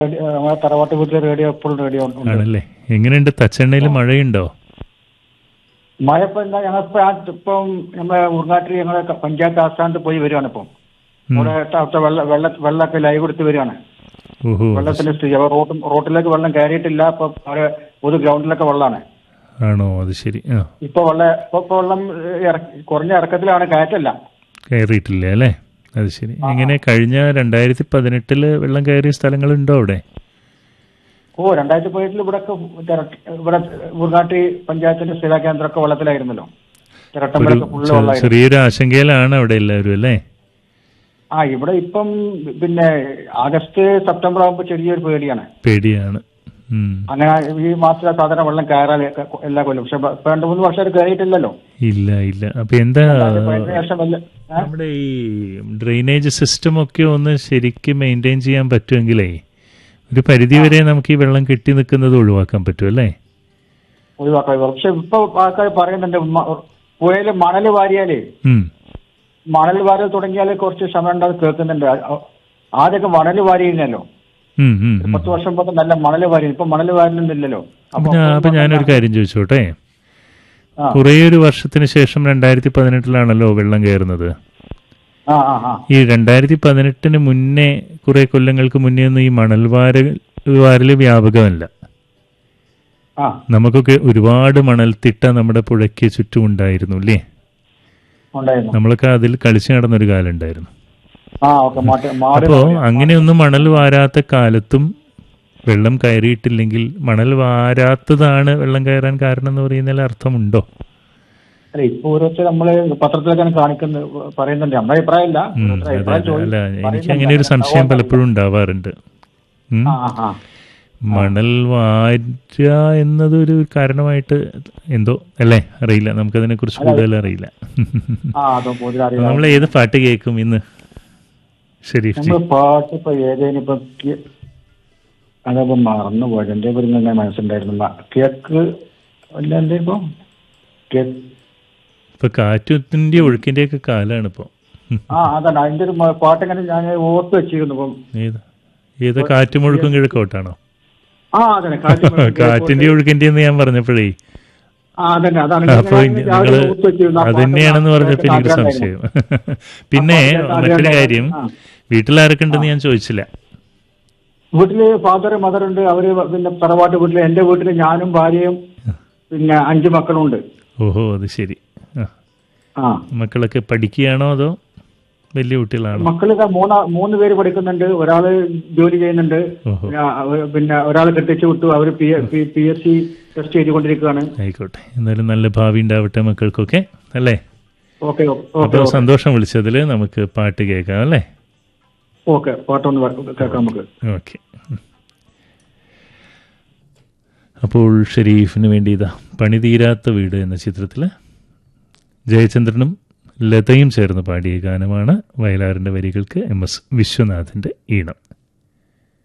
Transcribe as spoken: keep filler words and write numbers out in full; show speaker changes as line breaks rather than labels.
നമ്മളെ തറവാട്ട് വീട്ടിലെ റേഡിയോ എപ്പോഴും റേഡിയോ ഉണ്ട്.
ആണല്ലേ? എങ്ങനെയുണ്ട് തച്ചെണ്ണയിൽ മഴയുണ്ടോ?
മഴ ഇപ്പൊ എന്താ ഞങ്ങളിപ്പോ ഇപ്പം നമ്മളെ ഉർങ്ങാട്ടിൽ ഞങ്ങളെ പഞ്ചായത്ത് ആസ്ഥാനത്ത് പോയി വരികയാണ്. ഇപ്പം അവിടെ അവിടുത്തെ വെള്ള വെള്ള വെള്ളമൊക്കെ ലൈവ് എടുത്ത് വരികയാണ്. വെള്ളത്തിന്റെ സ്ഥിതി അപ്പൊ റോഡ് റോട്ടിലേക്ക് വെള്ളം കയറിയിട്ടില്ല. ഇപ്പൊ അവിടെ പൊതു ഗ്രൗണ്ടിലൊക്കെ വെള്ളമാണ്.
ആണോ? അത് ശരി.
ഇപ്പൊ വെള്ളം ഇപ്പൊ ഇപ്പൊ വെള്ളം കുറഞ്ഞ ഇറക്കത്തിലാണ്, കയറ്റല്ല.
കയറിയിട്ടില്ല അല്ലേ? അത് ശരി. എങ്ങനെ കഴിഞ്ഞ രണ്ടായിരത്തി പതിനെട്ടില് വെള്ളം കയറിയ സ്ഥലങ്ങളുണ്ടോ അവിടെ?
ഓ രണ്ടായിരത്തി പതിനെട്ടിൽ ഇവിടെ ഇവിടെ ഉർങ്ങാട്ടി പഞ്ചായത്തിന്റെ സ്ഥിര കേന്ദ്രമൊക്കെ വെള്ളത്തിലായിരുന്നല്ലോ.
ചെറിയൊരു ആശങ്കയിലാണ് അവിടെ എല്ലാവരും അല്ലേ?
ആ ഇവിടെ ഇപ്പം പിന്നെ ആഗസ്റ്റ് സെപ്റ്റംബർ ആകുമ്പോൾ ചെറിയൊരു പേടിയാണ്
പേടിയാണ്
അങ്ങനെ ഈ മാസത്തിലെ സാധാരണ വെള്ളം കയറാൻ എല്ലാ കൊല്ലം. പക്ഷെ രണ്ടു മൂന്ന് വർഷം കയറിയിട്ടില്ലല്ലോ.
ഇല്ല ഇല്ല. അപ്പൊ എന്താ നമ്മുടെ ഈ ഡ്രെയിനേജ് സിസ്റ്റം ഒക്കെ ഒന്ന് ശരിക്കും മെയിൻറ്റെയിൻ ചെയ്യാൻ പറ്റുമെങ്കിലേ ഒരു പരിധി വരെ നമുക്ക് ഈ വെള്ളം കെട്ടി നിൽക്കുന്നത് ഒഴിവാക്കാൻ പറ്റും അല്ലേ?
ഒഴിവാക്കാൻ. പക്ഷെ ഇപ്പൊ ആൾക്കാർ പറയുന്നുണ്ട് പുഴയില് മണൽ വാരിയാലേ മണൽ വാരൽ തുടങ്ങിയാൽ കുറച്ച് സമയം ഉണ്ടാകും കേൾക്കുന്നുണ്ട്. ആദ്യമൊക്കെ മണൽ വാരിയിരുന്നല്ലോ, പത്ത് വർഷം മുമ്പ് നല്ല മണൽ വാരി. ഇപ്പൊ മണൽ വാരുന്നില്ലല്ലോ.
അപ്പൊ ഞാനൊരു കാര്യം ചോദിച്ചോട്ടെ, കുറേ ഒരു വർഷത്തിന് ശേഷം രണ്ടായിരത്തി പതിനെട്ടിലാണല്ലോ വെള്ളം കയറുന്നത്. ഈ രണ്ടായിരത്തി പതിനെട്ടിന് മുന്നേ കുറെ കൊല്ലങ്ങൾക്ക് മുന്നേ ഒന്നും ഈ മണൽ വാര വാരല് വ്യാപകമല്ല. നമുക്കൊക്കെ ഒരുപാട് മണൽത്തിട്ട നമ്മുടെ പുഴയ്ക്ക് ചുറ്റും ഉണ്ടായിരുന്നു അല്ലേ? നമ്മളൊക്കെ അതിൽ കളിച്ചു നടന്നൊരു കാലം ഉണ്ടായിരുന്നു. അപ്പോ അങ്ങനെയൊന്നും മണൽ വാരാത്ത കാലത്തും വെള്ളം കയറിയിട്ടില്ലെങ്കിൽ മണൽ വാരാത്തതാണ് വെള്ളം കയറാൻ കാരണം എന്ന് പറയുന്നതിൽ അർത്ഥമുണ്ടോ?
അല്ല ഇപ്പൊ ഓരോരുത്തർ നമ്മള് പത്രത്തിലൊക്കെ കാണിക്കുന്നത് പറയുന്നുണ്ട്. നമ്മുടെ അഭിപ്രായമല്ല.
അല്ല എനിക്ക് അങ്ങനെ ഒരു സംശയം പലപ്പോഴും ഉണ്ടാവാറുണ്ട്. മണൽ വാര എന്നതൊരു കാരണമായിട്ട് എന്തോ അല്ലേ? അറിയില്ല, നമുക്കതിനെ കുറിച്ച് കൂടുതൽ അറിയില്ല. നമ്മൾ ഏത് പാട്ട് കേൾക്കും ഇന്ന്? ശരി,
പാട്ട് ഇപ്പൊ ഏതേനിപ്പോ അതപ്പോ മറന്നു പോയത്. എന്റെ പേര് തന്നെ മനസ്സിലായിരുന്നു. കേക്ക് അല്ല എന്റെ ഇപ്പൊ
ഇപ്പൊ കാറ്റിന്റെ ഒഴുക്കിന്റെ ഒക്കെ കാലാണ് ഇപ്പൊ.
ആ അതാണ് അതിന്റെ ഒരു പാട്ട് ഇങ്ങനെ ഞാൻ ഓർത്ത് വെച്ചിരുന്നു. ഇപ്പം
ഏത് കാറ്റും ഒഴുക്കും കിഴക്കോട്ടാണോ?
ആ അതെ,
കാറ്റിന്റെ ഒഴുക്കിന്റെ ഞാൻ പറഞ്ഞപ്പോഴേ
അപ്പൊ
നിങ്ങള് അതന്നെയാണെന്ന് പറഞ്ഞപ്പോ എനിക്കൊരു സംശയം. പിന്നെ മറ്റൊരു കാര്യം, വീട്ടിലാരൊക്കെ ഉണ്ടെന്ന് ഞാൻ ചോദിച്ചില്ല.
വീട്ടില് ഫാദർ മദർ ഉണ്ട്. അവര് പിന്നെ തറവാട്ട് വീട്ടില്. എന്റെ വീട്ടില് ഞാനും ഭാര്യയും പിന്നെ അഞ്ചു മക്കളും ഉണ്ട്.
ഓഹോ, അത് ശരി. മക്കളൊക്കെ പഠിക്കുകയാണോ അതോ വലിയ കുട്ടികളാണോ?
മക്കളൊക്കെ മൂന്നാ മൂന്ന് പേര് പഠിക്കുന്നുണ്ട്. ഒരാള് ജോലി ചെയ്യുന്നുണ്ട്. പിന്നെ ഒരാൾ കെട്ടിച്ചു വിട്ടു. അവര് പി എസ് സി ടെസ്റ്റ് ചെയ്തുകൊണ്ടിരിക്കുകയാണ്.
ആയിക്കോട്ടെ, എന്തായാലും നല്ല ഭാവി ഉണ്ടാവട്ടെ മക്കൾക്കൊക്കെ അല്ലേ?
ഓക്കെ.
അപ്പോൾ സന്തോഷം വിളിച്ചതില്. നമുക്ക് പാട്ട് കേൾക്കാം അല്ലേ?
ഓക്കെ, പാട്ടൊന്ന് കേൾക്കാം നമുക്ക്.
ഓക്കെ. അപ്പോൾ ഷെരീഫിന് വേണ്ടി ഇതാ പണി തീരാത്ത വീട് എന്ന ചിത്രത്തിൽ ജയചന്ദ്രനും ലതയും ചേർന്ന് പാടിയ ഗാനമാണ്. വയലാറിൻ്റെ വരികൾക്ക് എം എസ് വിശ്വനാഥിൻ്റെ ഈണം.